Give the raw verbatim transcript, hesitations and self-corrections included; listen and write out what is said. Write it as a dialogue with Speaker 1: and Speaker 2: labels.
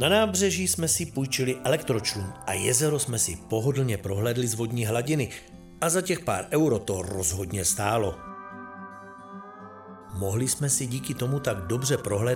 Speaker 1: Na nábřeží jsme si půjčili elektročlun a jezero jsme si pohodlně prohlédli z vodní hladiny a za těch pár euro to rozhodně stálo. Mohli jsme si díky tomu tak dobře prohlédnout